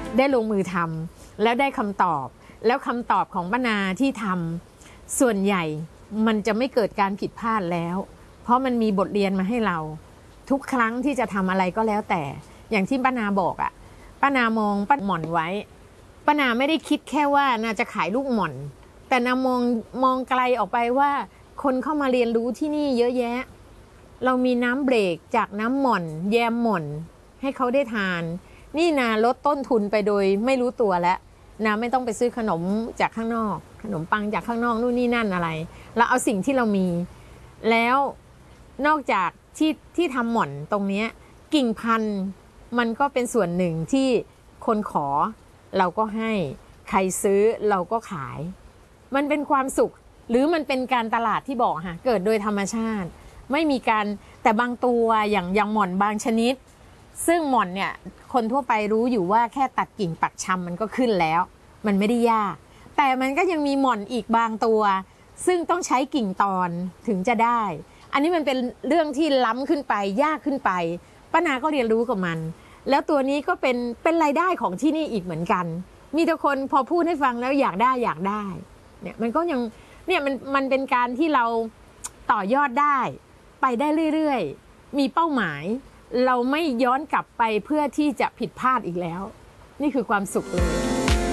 ได้ลงมือทำแล้วได้คำตอบแล้วคำตอบของป้านาที่ทำส่วนใหญ่มันจะไม่เกิดการผิดพลาดแล้วเพราะมันมีบทเรียนมาให้เราทุกครั้งที่จะทำอะไรก็แล้วแต่อย่างที่ป้านาบอกอ่ะป้านามองป้าหม่อนไว้ป้านาไม่ได้คิดแค่ว่านาจะขายลูกหม่อนแต่นามองไกลออกไปว่าคนเข้ามาเรียนรู้ที่นี่เยอะแยะเรามีน้ำเบรกจากน้ำหม่อนแยมหม่อนให้เขาได้ทานนี่นาลดต้นทุนไปโดยไม่รู้ตัวแล้วนาไม่ต้องไปซื้อขนมจากข้างนอกขนมปังจากข้างนอกนู่นนี่นั่นอะไรเราเอาสิ่งที่เรามีแล้วนอกจากที่ทำหม่อนตรงนี้กิ่งพันธุ์มันก็เป็นส่วนหนึ่งที่คนขอเราก็ให้ใครซื้อเราก็ขายมันเป็นความสุขหรือมันเป็นการตลาดที่บอกค่ะเกิดโดยธรรมชาติไม่มีการแต่บางตัวอย่างหม่อนบางชนิดซึ่งหม่อนเนี่ยคนทั่วไปรู้อยู่ว่าแค่ตัดกิ่งปักชำมันก็ขึ้นแล้วมันไม่ได้ยากแต่มันก็ยังมีหม่อนอีกบางตัวซึ่งต้องใช้กิ่งตอนถึงจะได้อันนี้มันเป็นเรื่องที่ล้ำขึ้นไปยากขึ้นไปป้านาก็เรียนรู้กับมันแล้วตัวนี้ก็เป็นรายได้ของที่นี่อีกเหมือนกันมีแต่คนพอพูดให้ฟังแล้วอยากได้เนี่ยมันก็ยังเนี่ยมันเป็นการที่เราต่อยอดได้ไปได้เรื่อยๆมีเป้าหมายเราไม่ย้อนกลับไปเพื่อที่จะผิดพลาดอีกแล้วนี่คือความสุขเลย